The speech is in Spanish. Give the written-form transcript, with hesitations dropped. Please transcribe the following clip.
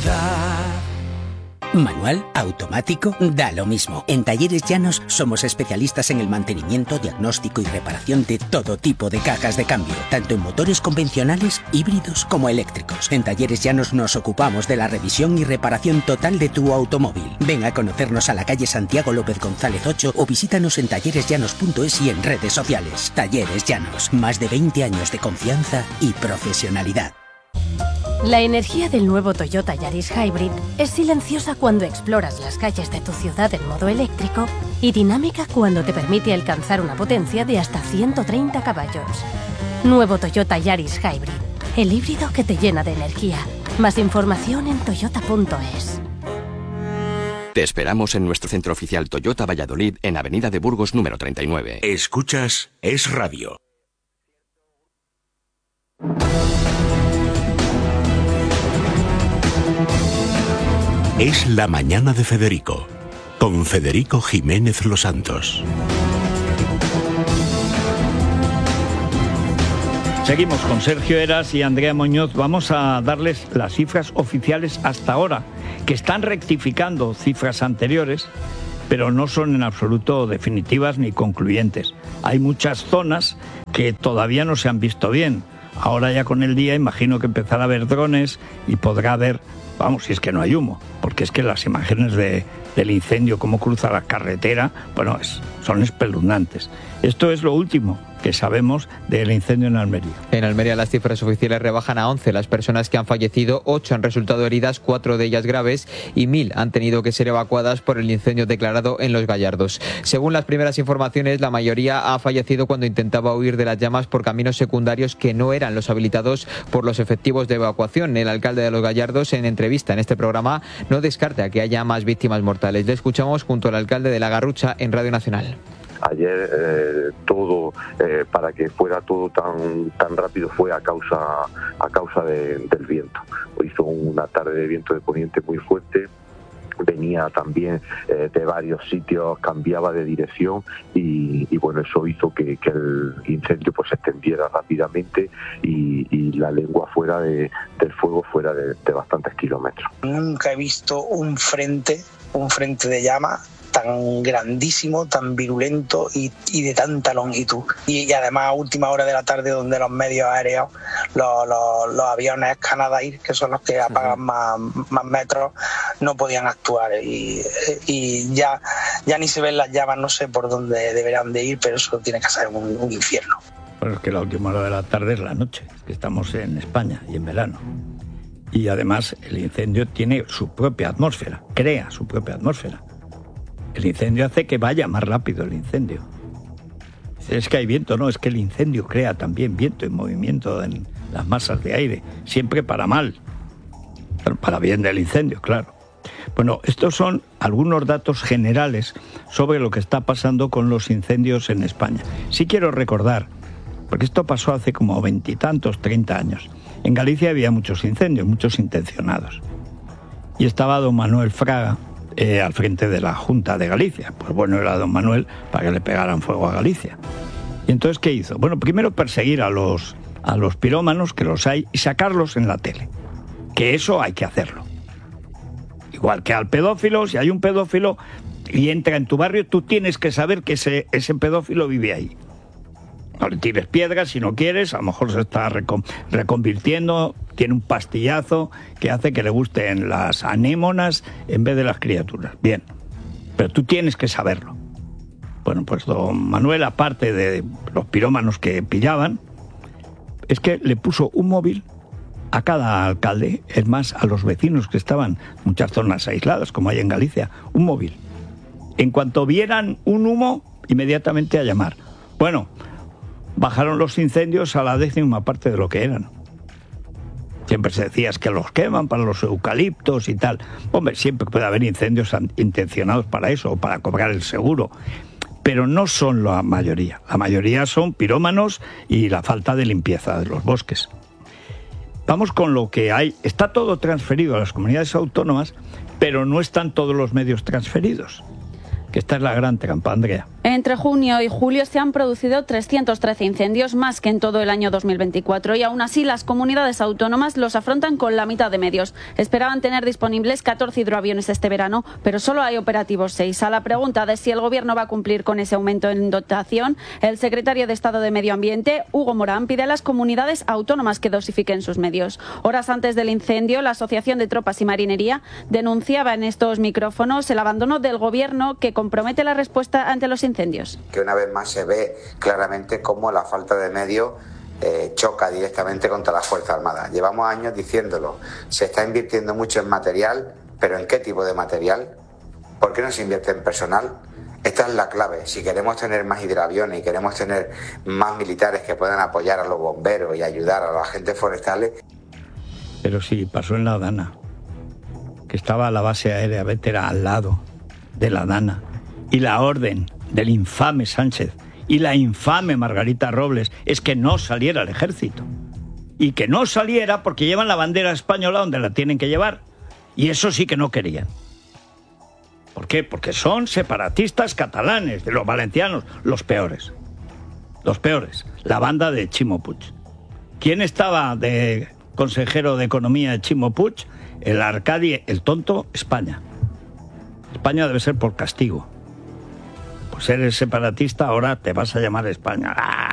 seguridad. Manual, automático, da lo mismo. En Talleres Llanos somos especialistas en el mantenimiento, diagnóstico y reparación de todo tipo de cajas de cambio, tanto en motores convencionales, híbridos como eléctricos. En Talleres Llanos nos ocupamos de la revisión y reparación total de tu automóvil. Ven a conocernos a la calle Santiago López González 8 o visítanos en talleresllanos.es y en redes sociales. Talleres Llanos, más de 20 años de confianza y profesionalidad. La energía del nuevo Toyota Yaris Hybrid es silenciosa cuando exploras las calles de tu ciudad en modo eléctrico y dinámica cuando te permite alcanzar una potencia de hasta 130 caballos. Nuevo Toyota Yaris Hybrid, el híbrido que te llena de energía. Más información en toyota.es. Te esperamos en nuestro centro oficial Toyota Valladolid en Avenida de Burgos número 39. Escuchas Es Radio. Es la mañana de Federico, con Federico Jiménez Los Santos. Seguimos con Sergio Heras y Andrea Muñoz. Vamos a darles las cifras oficiales hasta ahora, que están rectificando cifras anteriores, pero no son en absoluto definitivas ni concluyentes. Hay muchas zonas que todavía no se han visto bien. Ahora ya con el día imagino que empezará a haber drones y podrá haber, vamos, si es que no hay humo, porque es que las imágenes del incendio, cómo cruza la carretera, bueno, son espeluznantes. Esto es lo último que sabemos del incendio en Almería. En Almería las cifras oficiales rebajan a 11 las personas que han fallecido, 8 han resultado heridas, 4 de ellas graves y 1.000 han tenido que ser evacuadas por el incendio declarado en Los Gallardos. Según las primeras informaciones, la mayoría ha fallecido cuando intentaba huir de las llamas por caminos secundarios que no eran los habilitados por los efectivos de evacuación. El alcalde de Los Gallardos, en entrevista en este programa, no descarta que haya más víctimas mortales. Le escuchamos junto al alcalde de La Garrucha en Radio Nacional. Ayer todo, para que fuera todo tan rápido, fue a causa del viento. Hizo una tarde de viento de poniente muy fuerte, venía también de varios sitios, cambiaba de dirección y bueno, eso hizo que el incendio pues se extendiera rápidamente y la lengua fuera del fuego fuera de bastantes kilómetros. Nunca he visto un frente de llama tan grandísimo, tan virulento y de tanta longitud. Y además a última hora de la tarde, donde los medios aéreos, los aviones Canadair, que son los que apagan más metros, no podían actuar. Y ya ni se ven las llamas, no sé por dónde deberán de ir, pero eso tiene que ser un infierno. Bueno, es que la última hora de la tarde es la noche, que estamos en España y en verano. Y además el incendio tiene su propia atmósfera, crea su propia atmósfera. El incendio hace que vaya más rápido el incendio. Es que hay viento, no, es que el incendio crea también viento y movimiento en las masas de aire, siempre para mal, pero para bien del incendio, claro. Bueno, estos son algunos datos generales sobre lo que está pasando con los incendios en España. Sí quiero recordar, porque esto pasó hace como 20 y tantos, 30 años. En Galicia había muchos incendios, muchos intencionados. Y estaba don Manuel Fraga al frente de la Junta de Galicia. Pues bueno, era don Manuel para que le pegaran fuego a Galicia. Y entonces, ¿qué hizo? Bueno, primero perseguir a los pirómanos, que los hay, y sacarlos en la tele. Que eso hay que hacerlo. Igual que al pedófilo, si hay un pedófilo y entra en tu barrio, tú tienes que saber que ese pedófilo vive ahí. No le tires piedras si no quieres, a lo mejor se está reconvirtiendo, tiene un pastillazo que hace que le gusten las anémonas en vez de las criaturas. Bien, pero tú tienes que saberlo. Bueno, pues don Manuel, aparte de los pirómanos que pillaban, es que le puso un móvil a cada alcalde, es más, a los vecinos que estaban en muchas zonas aisladas, como hay en Galicia, un móvil. En cuanto vieran un humo, inmediatamente a llamar. Bueno, bajaron los incendios a la 10ª parte de lo que eran. Siempre se decía que los queman para los eucaliptos y tal. Hombre, siempre puede haber incendios intencionados para eso, o para cobrar el seguro. Pero no son la mayoría. La mayoría son pirómanos y la falta de limpieza de los bosques. Vamos con lo que hay. Está todo transferido a las comunidades autónomas, pero no están todos los medios transferidos. Que esta es la gran trampa, Andrea. Entre junio y julio se han producido 313 incendios, más que en todo el año 2024, y aún así las comunidades autónomas los afrontan con la mitad de medios. Esperaban tener disponibles 14 hidroaviones este verano, pero solo hay operativos 6. A la pregunta de si el Gobierno va a cumplir con ese aumento en dotación, el secretario de Estado de Medio Ambiente, Hugo Morán, pide a las comunidades autónomas que dosifiquen sus medios. Horas antes del incendio, la Asociación de Tropas y Marinería denunciaba en estos micrófonos el abandono del Gobierno, que compromete la respuesta ante los incendios. Que una vez más se ve claramente cómo la falta de medios choca directamente contra las Fuerzas Armadas. Llevamos años diciéndolo, se está invirtiendo mucho en material, pero ¿en qué tipo de material? ¿Por qué no se invierte en personal? Esta es la clave. Si queremos tener más hidroaviones y queremos tener más militares que puedan apoyar a los bomberos y ayudar a los agentes forestales. Pero sí, pasó en la Dana, que estaba la base aérea Vétera al lado de la Dana, y la orden del infame Sánchez y la infame Margarita Robles es que no saliera el ejército. Y que no saliera porque llevan la bandera española donde la tienen que llevar. Y eso sí que no querían. ¿Por qué? Porque son separatistas catalanes, de los valencianos, los peores. Los peores. La banda de Chimo Puig. ¿Quién estaba de consejero de Economía de Chimo Puig? El Arcadi, el tonto, España. España debe ser por castigo. Por ser separatista ahora te vas a llamar España. ¡Ah!